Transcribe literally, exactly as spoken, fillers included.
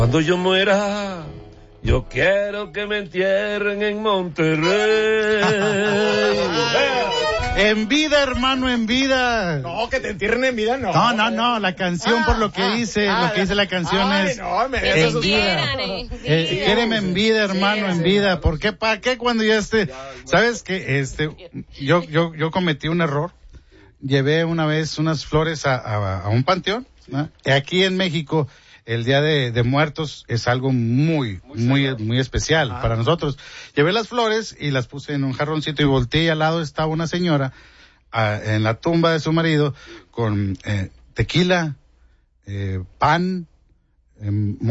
Cuando yo muera, yo quiero que me entierren en Monterrey. En vida, hermano, en vida. No, que te entierren en vida, no. No, no, no, la canción ah, por lo que dice, ah, lo que dice la canción ay, es no, me en vida. Eh, Quéreme en vida, hermano, sí, en vida. ¿Por qué? ¿Para qué cuando ya esté? ¿Sabes qué? Este, yo, yo, yo cometí un error. Llevé una vez unas flores a, a, a un panteón, ¿no? Aquí en México, el Día de, de Muertos es algo muy, muy, muy especial ah. para nosotros. Llevé las flores y las puse en un jarroncito y volteé y al lado estaba una señora a, en la tumba de su marido con eh, tequila, eh, pan, eh,